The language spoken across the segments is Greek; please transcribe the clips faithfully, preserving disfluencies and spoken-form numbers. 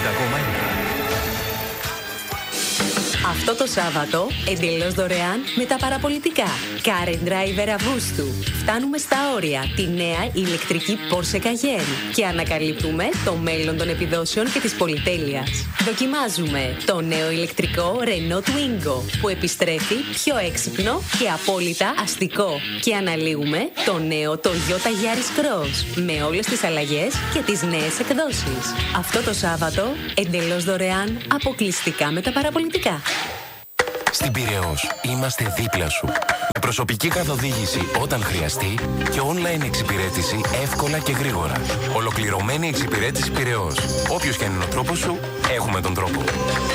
ενενήντα κόμμα ένα. Αυτό το Σάββατο, εντελώς δωρεάν με τα παραπολιτικά. Car and Driver Αυγούστου. Φτάνουμε στα όρια τη νέα ηλεκτρική Porsche Cayenne και ανακαλύπτουμε το μέλλον των επιδόσεων και της πολυτέλειας. Δοκιμάζουμε το νέο ηλεκτρικό Renault Twingo που επιστρέφει πιο έξυπνο και απόλυτα αστικό. Και αναλύουμε το νέο Toyota Yaris Cross με όλες τις αλλαγές και τις νέες εκδόσεις. Αυτό το Σάββατο, εντελώς δωρεάν, αποκλειστικά με τα παραπολιτικά. Στην Πειραιώς είμαστε δίπλα σου. Με προσωπική καθοδήγηση όταν χρειαστεί και online εξυπηρέτηση εύκολα και γρήγορα. Ολοκληρωμένη εξυπηρέτηση Πειραιώς. Όποιος και αν είναι ο τρόπος σου, έχουμε τον τρόπο.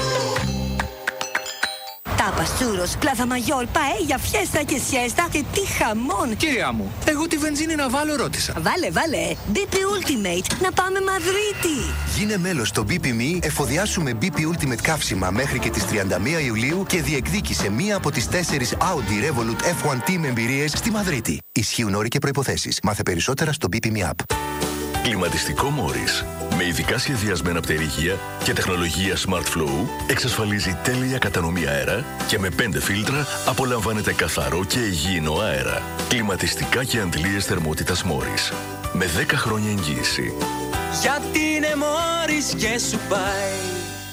Τάπας, τσούρος, πλάθα μαγιόρ, παέλια, φιέστα και σιέστα και τι χαμόν! Κυρία μου, εγώ τη βενζίνη να βάλω ρώτησα. Βάλε, βάλε! μπι πι Ultimate, να πάμε Μαδρίτη! Γίνε μέλος στο μπι πι εμ ι, εφοδιάσουμε μπι πι Ultimate καύσιμα μέχρι και τις τριάντα μία Ιουλίου και διεκδίκησε μία από τις τέσσερις Audi Revolut εφ ουάν Team εμπειρίες στη Μαδρίτη. Ισχύουν όροι και προϋποθέσεις. Μάθε περισσότερα στο μπι πι εμ ι App. Κλιματιστικό Morris, με ειδικά σχεδιασμένα πτερυγία και τεχνολογία Smart Flow, εξασφαλίζει τέλεια κατανομή αέρα και με πέντε φίλτρα απολαμβάνετε καθαρό και υγιεινό αέρα. Κλιματιστικά και αντλίες θερμότητας Morris, με δέκα χρόνια εγγύηση. Γιατί είναι Morris και σου πάει.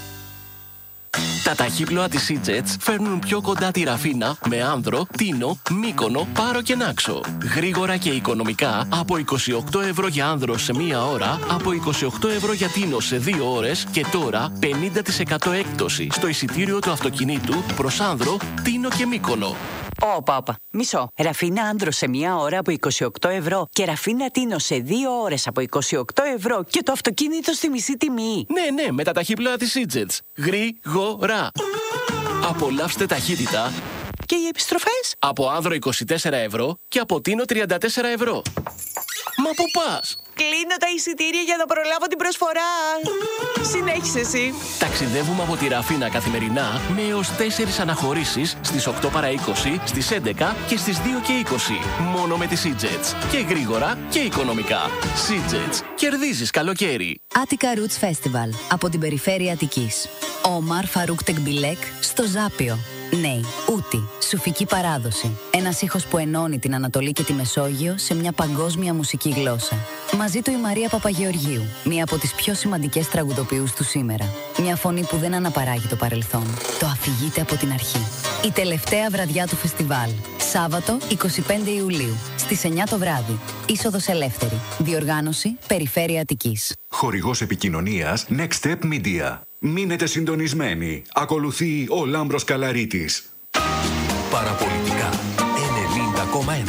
Τα ταχύπλοα της SeaJets φέρνουν πιο κοντά τη Ραφίνα με Άνδρο, Τίνο, Μύκονο, Πάρο και Νάξο. Γρήγορα και οικονομικά από είκοσι οκτώ ευρώ για Άνδρο σε μία ώρα, από είκοσι οκτώ ευρώ για Τίνο σε δύο ώρες και τώρα πενήντα τοις εκατό έκπτωση στο εισιτήριο του αυτοκινήτου προς Άνδρο, Τίνο και Μύκονο. Όπα, όπα. Μισό. Ραφίνα Άνδρο σε μία ώρα από είκοσι οκτώ ευρώ και Ραφίνα Τίνο σε δύο ώρες από είκοσι οκτώ ευρώ και το αυτοκίνητο στη μισή τιμή. Ναι, ναι, με τα ταχύπλοα της SeaJets. Γρήγορα. Απολαύστε ταχύτητα. Και οι επιστροφές? Από Άνδρο είκοσι τέσσερα ευρώ και από Τίνο τριάντα τέσσερα ευρώ. Μα πού πας? Κλείνω τα εισιτήρια για να προλάβω την προσφορά. Συνέχισε εσύ. Ταξιδεύουμε από τη Ραφίνα καθημερινά με έως τέσσερις αναχωρήσεις στις οκτώ παρά είκοσι, στις έντεκα και στις δύο και είκοσι. Μόνο με τη SeaJets. Και γρήγορα και οικονομικά. SeaJets. Κερδίζεις καλοκαίρι. Attica Roots Festival από την περιφέρεια Αττικής. Ομάρ Φαρούκ Τεκμπιλέκ στο Ζάπιο. Νέη, Ούτη, σουφική παράδοση. Ένας ήχος που ενώνει την Ανατολή και τη Μεσόγειο σε μια παγκόσμια μουσική γλώσσα. Μαζί του η Μαρία Παπαγεωργίου, μία από τις πιο σημαντικές τραγουδοποιούς του σήμερα. Μια φωνή που δεν αναπαράγει το παρελθόν. Το αφηγείται από την αρχή. Η τελευταία βραδιά του φεστιβάλ. Σάββατο είκοσι πέντε Ιουλίου, στις εννιά το βράδυ. Είσοδος ελεύθερη. Διοργάνωση Περιφέρεια Αττικής. Χορηγός επικοινωνίας Next Step Media. Μείνετε συντονισμένοι. Ακολουθεί ο Λάμπρος Καλαρίτης. Παραπολιτικά ενενήντα κόμμα ένα.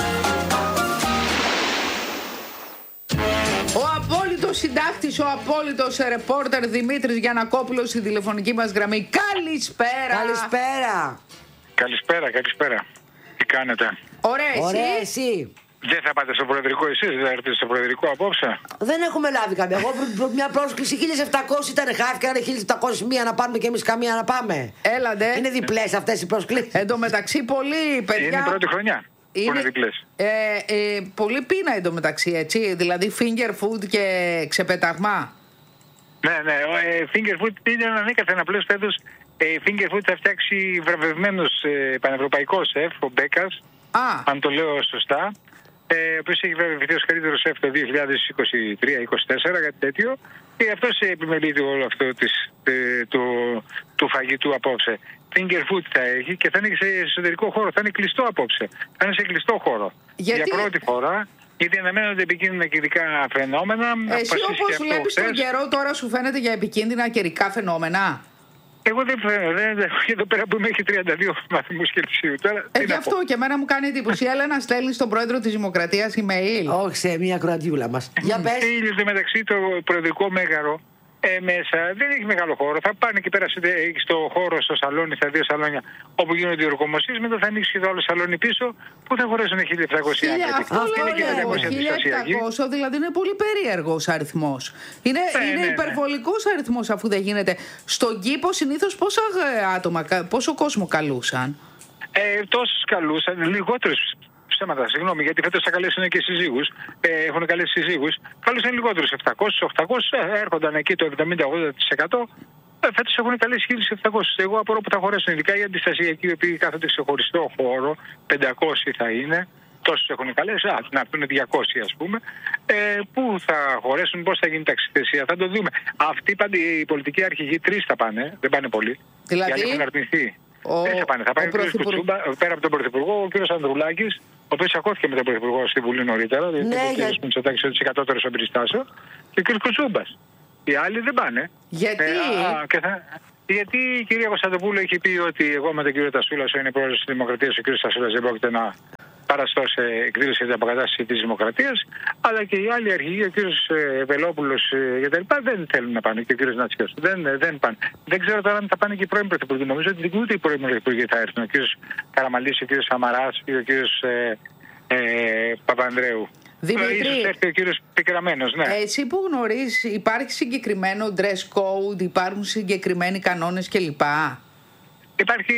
Ο απόλυτος συντάκτης, ο απόλυτος ρεπόρτερ Δημήτρης Γιαννακόπουλος στη τηλεφωνική μας γραμμή. Καλησπέρα! Καλησπέρα! Καλησπέρα, καλησπέρα. Τι κάνετε? Ωραία, εσύ. Ωραία, εσύ. Δεν θα πάτε στο προεδρικό εσείς, δεν θα έρθετε στο προεδρικό απόψε? Δεν έχουμε λάβει καμία. Εγώ προ, μια πρόσκληση χίλια επτακόσια ήταν, χάθηκαν χίλια επτακόσια μία να πάρουμε και εμείς καμία να πάμε. Έλαντε. Είναι διπλές αυτές οι προσκλήσεις. Εν τω μεταξύ, πολύ παιδιά. Είναι η πρώτη χρονιά. Είναι, είναι διπλές. Ε, ε, πολύ πείνα εν τω μεταξύ, έτσι. Δηλαδή finger food και ξεπεταγμά. Ναι, ναι. Ε, finger food είναι ανέκαθεν απλώς φέτος. Ε, finger food θα φτιάξει βραβευμένος ε, πανευρωπαϊκός σεφ, ο Μπέκας. Α. Αν το λέω σωστά. Ε, ο οποίος έχει βραβευτεί ως καλύτερος σεφ το δύο χιλιάδες είκοσι τρία είκοσι τέσσερα, κάτι τέτοιο. Και αυτός επιμελείται όλο αυτό της, ε, το, του φαγητού απόψε. Finger food θα έχει και θα είναι σε εσωτερικό χώρο. Θα είναι κλειστό απόψε. Θα είναι σε κλειστό χώρο. Γιατί... Για πρώτη φορά. Γιατί αναμένονται επικίνδυνα καιρικά φαινόμενα. Εσύ όπως βλέπεις τον καιρό τώρα σου φαίνεται για επικίνδυνα καιρικά φαινόμενα? Εγώ δεν φαίνεται. Εδώ πέρα που είμαι έχει τριάντα δύο βαθμούς Κελσίου. Ε, γι' αυτό και εμένα μου κάνει εντύπωση. Έλα να στέλνει στον πρόεδρο της Δημοκρατίας email. Όχι, σε μια κροατιούλα μας. Για πες. Στείλετε μεταξύ το προεδρικό μέγαρο. Ε, μέσα δεν έχει μεγάλο χώρο. Θα πάνε και πέρα στο χώρο, στο σαλόνι, στα δύο σαλόνια όπου γίνονται οι ορκομοσίες. Μετά θα ανοίξει και το άλλο σαλόνι πίσω που θα χωρέσουν χίλια επτακόσια άνθρωποι. Αυτό λέω, χίλια επτακόσια, δηλαδή είναι πολύ περίεργος αριθμός. Είναι, ναι, είναι ναι, υπερβολικός ναι. αριθμός αφού δεν γίνεται. Στον κήπο συνήθως πόσα άτομα, πόσο κόσμο καλούσαν? Ε, τόσους καλούσαν, λιγότερους ψέματα, συγγνώμη, γιατί φέτος θα καλέσουν και συζύγους. Ε, έχουν καλέσει συζύγους. Καλούσαν λιγότερους, επτακόσιους, οχτακόσιους, ε, έρχονταν εκεί το εβδομήντα με ογδόντα τοις εκατό. Ε, φέτος έχουν καλέσει χίλιους επτακόσιους. Εγώ απορώ που θα χωρέσουν, ειδικά οι αντιστασιακοί, οι οποίοι κάθονται σε χωριστό χώρο, πεντακόσιοι θα είναι. Τόσους έχουν καλέσει, α, να έρθουν διακόσιοι ας πούμε. Ε, πού θα χωρέσουν, πώς θα γίνει η ταξιθεσία, θα το δούμε. Αυτοί πάντοι οι πολιτικοί αρχηγοί τρεις θα πάνε, δεν πάνε πολύ. Δηλαδή, γιατί έχουν αρνηθεί. Ο... Δεν θα πάνε. Θα πάει ο, ο κ. Κουτσούμπα, πέρα από τον Πρωθυπουργό, ο κ. Ανδρουλάκης, ο οποίος ακώθηκε με τον Πρωθυπουργό στη Βουλή νωρίτερα, δηλαδή ναι, ο κ. Για... Μητσοτάκης ότι κατώτερος των περιστάσεων, και ο κ. Κουτσούμπας. Οι άλλοι δεν πάνε. Γιατί? Ε, α, και θα... Γιατί η κυρία Κωνσταντοπούλου έχει πει ότι εγώ με τον κύριο Τασούλα, όσο είναι πρόεδρος της Δημοκρατίας, ο κ. Τασούλας δεν πρόκειται να παραστώ σε εκδήλωση για την αποκατάσταση της Δημοκρατίας, αλλά και οι άλλοι αρχηγοί, ο κ. Βελόπουλος κτλ. Δεν θέλουν να πάνε, και ο κ. Νατσιός. Δεν, δεν πάνε. Δεν ξέρω τώρα αν θα πάνε και οι πρώην πρωθυπουργοί. Νομίζω ότι ούτε οι πρώην πρωθυπουργοί θα έρθουν. Ο κ. Καραμαλής, ο κ. Σαμαράς και ο κ. Ε, ε, Παπανδρέου. Δημήτρη, ίσως έρθει ο κύριος Πικραμένος, ναι. Εσύ που γνωρίζεις, υπάρχει συγκεκριμένο dress code, υπάρχουν συγκεκριμένοι κανόνες κλπ. Υπάρχει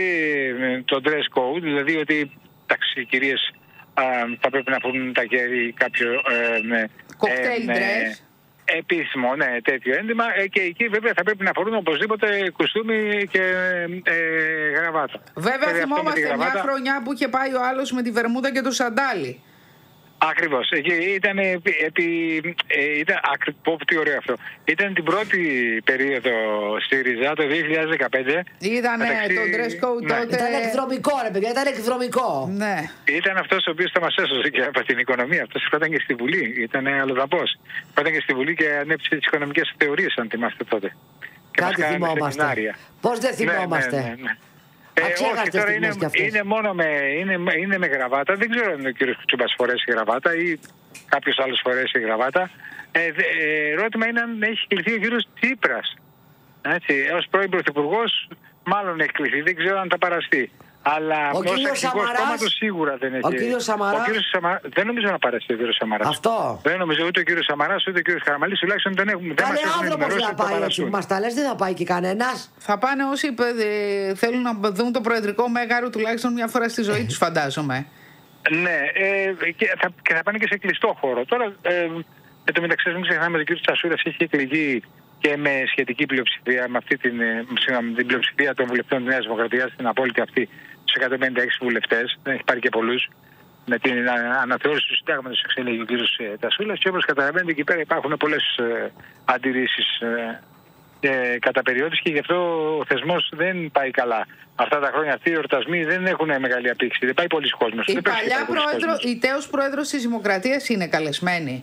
το dress code, δηλαδή ότι εντάξει, οι κυρίες α, θα πρέπει να πούν τα χέρι κάποιο ε, κοκτέιλ ε, dress. Επίσημο, ναι, τέτοιο έντυμα. Ε, και εκεί βέβαια θα πρέπει να φορούν οπωσδήποτε κουστούμι και ε, γραβάτα. Βέβαια θυμόμαστε γραβάτα... μια χρονιά που είχε πάει ο άλλος με τη βερμούδα και το σαντάλι. Ακριβώς. Ήταν, επί, ήταν, πω, τι ωραίο αυτό. Ήταν την πρώτη περίοδο στη ΡΙΖΑ το δύο χιλιάδες δεκαπέντε. Ήταν μεταξύ... το dress code ναι. τότε. Ήταν εκδρομικό ρε παιδιά, ήταν εκδρομικό. Ναι. Ήταν αυτός ο οποίος θα μας έσωσε και από την οικονομία. Αυτός ήταν και στη Βουλή. Ήταν αλλοδαπός. Ήταν και στη Βουλή και ανέπτυξε τις οικονομικές θεωρίες, αν θυμάστε τότε. Κάτι θυμόμαστε. Πώς δεν θυμόμαστε. Ναι, ναι, ναι, ναι. Ε, όχι, τώρα είναι, είναι μόνο με, είναι, είναι με γραβάτα. Δεν ξέρω αν ο κύριος Κουτσούμπας φορέσει γραβάτα ή κάποιος άλλος φορέσει γραβάτα. Ε, ε, ερώτημα είναι αν έχει κληθεί ο κύριος Τσίπρας. Έτσι, ως πρώην πρωθυπουργός μάλλον έχει κληθεί. Δεν ξέρω αν θα παραστεί. Αλλά ο ως αρχηγός κόμματος σίγουρα δεν έχει. Ο κύριος Σαμαράς. Ο κύριος Σαμα... Δεν νομίζω να παραστεί ο κύριος Σαμαράς. Αυτό. Δεν νομίζω ούτε ο κύριος Σαμαράς ούτε ο κύριος Καραμαλής. Τουλάχιστον δεν έχουμε. Καλέ άνθρωπος δεν θα πάει έτσι που μας τα λες, δεν θα πάει και κανένας. Θα πάνε όσοι ε, θέλουν να δουν το προεδρικό μέγαρο τουλάχιστον μια φορά στη ζωή τους, φαντάζομαι. Ναι, ε, και, θα, και θα πάνε και σε κλειστό χώρο. Τώρα, ε, εν τω μεταξύ, μην ξεχνάμε ότι ο κ. Τσασούρας έχει εκλεγεί και με σχετική πλειοψηφία, με αυτή την, με την πλειοψηφία των βουλευτών της Νέας Δημοκρατίας, την απόλυτη αυτή, στους εκατόν πενήντα έξι βουλευτές, δεν έχει πάρει και πολλούς, με την αναθεώρηση του συντάγματος εξελέγει ο κ. Τασούλας, και όπως καταλαβαίνετε εκεί πέρα υπάρχουν πολλές ε, αντιρρήσεις ε, ε, κατά περιόδους, και γι' αυτό ο θεσμός δεν πάει καλά. Αυτά τα χρόνια αυτοί οι εορτασμοί δεν έχουν μεγάλη απήξη, δεν πάει πολλοί κόσμος. Η παλιά πρόεδρο, η τέος πρόεδρος της Δημοκρατίας είναι καλεσμένη.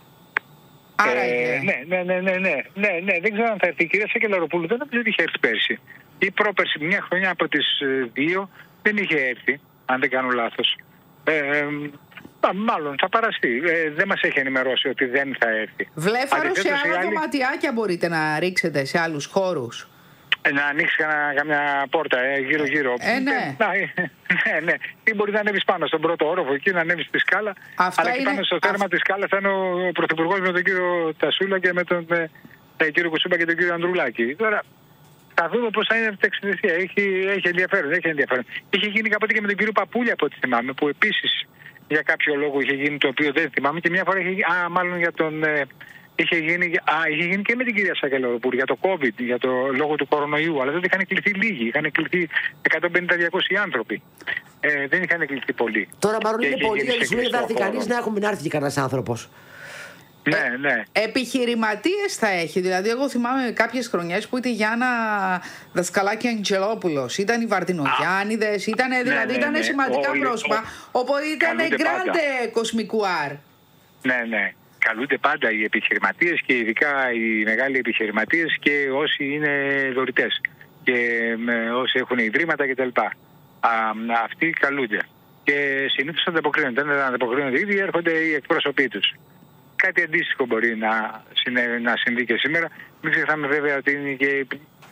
Άρα ε, ναι, ναι, ναι, ναι, ναι, ναι, ναι, δεν ξέρω αν θα έρθει. Η κυρία Σακελαροπούλου δεν νομίζω ότι είχε έρθει πέρσι. Ή πρόπερσι, μια χρονιά από τις δύο δεν είχε έρθει, αν δεν κάνω λάθος. Ε, ε, μάλλον θα παραστεί. Ε, δεν μας έχει ενημερώσει ότι δεν θα έρθει. Βλέφαρο σε άλλα άλλοι... δωματιάκια μπορείτε να ρίξετε σε άλλους χώρους. Να ανοίξει καμιά πόρτα ε, γύρω-γύρω. Ε, ναι. ναι, ναι. Ή μπορεί να ανέβεις πάνω στον πρώτο όροφο εκεί, να ανέβεις στη σκάλα. Αυτά αλλά και πάνω είναι... στο τέρμα της σκάλας θα είναι ο Πρωθυπουργός με τον κύριο Τασούλα και με τον ε, κύριο Κουτσούμπα και τον κύριο Ανδρουλάκη. Τώρα θα δούμε πώς θα είναι αυτή η εξυπηρεσία. Έχει, έχει ενδιαφέρον, έχει ενδιαφέρον. Είχε γίνει κάποτε και με τον κύριο Παπούλια, από ό,τι θυμάμαι, που επίσης για κάποιο λόγο είχε γίνει, το οποίο δεν θυμάμαι, και μια φορά είχε γίνει. Α, μάλλον για τον. Ε, Είχε γίνει, α, είχε γίνει και με την κυρία Σακελαροπούλου για το COVID, για το λόγο του κορονοϊού, αλλά δεν είχαν κληθεί λίγοι. Είχαν κληθεί εκατόν πενήντα με διακόσιοι άνθρωποι. Ε, δεν είχαν κληθεί πολλοί. Τώρα, μάλλον είναι πολλοί, γιατί σου λέει θα έρθει κανείς, να έχουμε να έρθει και κανένας άνθρωπος. Ναι, ναι. Επιχειρηματίες θα έχει. Δηλαδή, εγώ θυμάμαι κάποιες χρονιές που ήταν η Γιάννα Δασκαλάκη Αγγελόπουλος, ήταν οι Βαρδινογιάννηδες, ήταν, ναι, δηλαδή, ναι, ήταν ναι, σημαντικά όλοι, πρόσωπα. Οπότε ήταν γκράντε κοσμικουάρ. Ναι, ναι. Καλούνται πάντα οι επιχειρηματίες, και ειδικά οι μεγάλοι επιχειρηματίες, και όσοι είναι δωρητές και όσοι έχουν ιδρύματα κτλ. Αυτοί καλούνται. Και συνήθως ανταποκρίνονται. Αν δεν ανταποκρίνονται ήδη, έρχονται οι εκπρόσωποι τους. Κάτι αντίστοιχο μπορεί να, να συμβεί και σήμερα. Μην ξεχνάμε βέβαια ότι είναι και.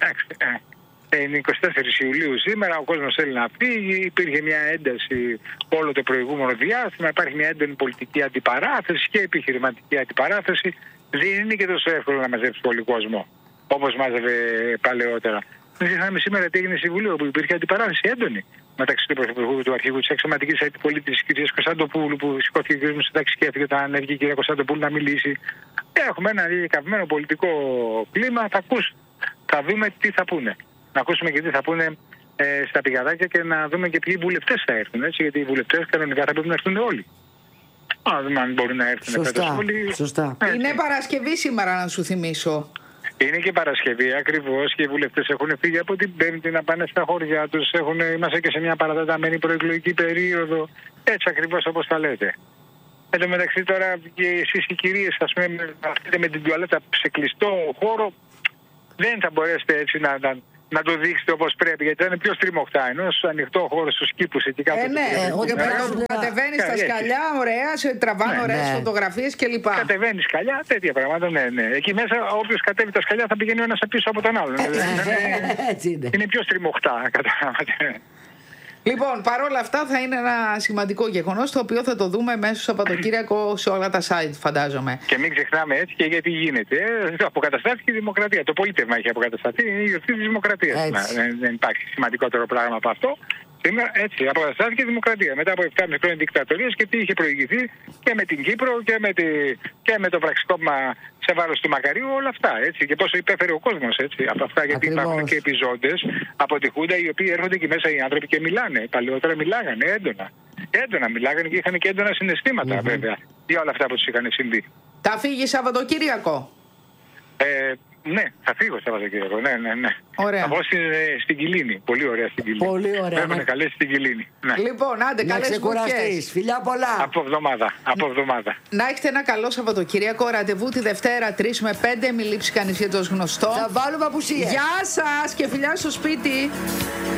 Είναι είκοσι τέσσερις Ιουλίου σήμερα, ο κόσμος θέλει να φύγει, υπήρχε μια ένταση όλο το προηγούμενο διάστημα, υπάρχει μια έντονη πολιτική αντιπαράθεση και επιχειρηματική αντιπαράθεση. Δεν είναι και τόσο εύκολο να μαζέψει πολύ κόσμο, όπως μάζευε παλαιότερα. Μην ξεχνάμε σήμερα τι έγινε στη Βουλή, όπου υπήρχε αντιπαράθεση έντονη μεταξύ του Πρωθυπουργού, του Αρχηγού τη Αξιωματική Αντιπολίτευση, τη κ. Κωνσταντοπούλου, που σηκώθηκε ο κ. Μητσοτάκης και έφυγε όταν ανέβηκε η κ. Κωνσταντοπούλου να μιλήσει. Έχουμε ένα διακαυμένο πολιτικό κλίμα. Θα, ακούς, θα δούμε τι θα πούνε. Να ακούσουμε και τι θα πούνε ε, στα πηγαδάκια και να δούμε και ποιοι βουλευτές θα έρθουν. Έτσι, γιατί οι βουλευτές κανονικά θα πρέπει να έρθουν όλοι. Α, δούμε αν μπορούν να έρθουν φέτος όλοι. Σωστά. Είναι Παρασκευή σήμερα, να σου θυμίσω. Είναι και Παρασκευή ακριβώς και οι βουλευτές έχουν φύγει από την Πέμπτη να πάνε στα χωριά τους. Έχουν, είμαστε και σε μια παρατεταμένη προεκλογική περίοδο. Έτσι ακριβώς όπως τα λέτε. Εν τω μεταξύ τώρα και εσείς οι κυρίες, ας πούμε, με την τουαλέτα σε κλειστό χώρο, δεν θα μπορέσετε έτσι να, να, να το δείξετε όπως πρέπει, γιατί θα είναι πιο στριμωχτά. Ενώ στο ανοιχτό χώρο, στους κήπους εκεί κάτω. Ε, ναι, εγώ και πρέπει να κατεβαίνει στα σκαλιά, ωραία, σε τραβάνε ωραίες ναι. φωτογραφίες κλπ. Κατεβαίνει σκαλιά, τέτοια πράγματα, ναι, ναι. Εκεί μέσα, όποιος κατέβει τα σκαλιά θα πηγαίνει ο ένας πίσω από τον άλλον. είναι, είναι πιο στριμωχτά, καταλάβατε. Λοιπόν, παρόλα αυτά θα είναι ένα σημαντικό γεγονός, το οποίο θα το δούμε μέσα στο Σαββατοκύριακο σε όλα τα site, φαντάζομαι. Και μην ξεχνάμε έτσι και γιατί γίνεται. Ε, αποκαταστάθηκε η δημοκρατία. Το πολίτευμα έχει αποκατασταθεί, η γιορτή της δημοκρατίας. Δεν, δεν υπάρχει σημαντικότερο πράγμα από αυτό. Σήμερα έτσι αποκαταστάθηκε η δημοκρατία. Μετά από επτά χρόνια δικτατορίας και τι είχε προηγηθεί και με την Κύπρο και με, τη, και με το πραξικόπημα σε βάρος του Μακαρίου, όλα αυτά. Έτσι. Και πόσο υπέφερε ο κόσμος έτσι, από αυτά. Γιατί Ακριβώς. υπάρχουν και επιζώντες από τη Χούντα οι οποίοι έρχονται και μέσα οι άνθρωποι και μιλάνε. Παλαιότερα μιλάγανε έντονα. Έντονα μιλάγανε και είχαν και έντονα συναισθήματα mm-hmm. βέβαια για όλα αυτά που τους είχαν συμβεί. Θα φύγει Σαββατοκύριακο. Ε, ναι, θα φύγω Σαββατοκύριακο. Ναι, ναι, ναι. Ωραία. Θα βγω στην, στην Κιλίνη. Πολύ ωραία στην Κιλίνη. Πολύ ωραία. Με έχουν καλέσει στην Κιλίνη. Ναι. Λοιπόν, άντε, να καλές βουτιές. Φιλιά πολλά. Από εβδομάδα. Από εβδομάδα. Να έχετε ένα καλό Σαββατοκύριακο. Ραντεβού τη Δευτέρα τρεις με πέντε. Μην λείψει κανείς για το γνωστό. Θα βάλουμε απουσία. Γεια σας και φιλιά στο σπίτι.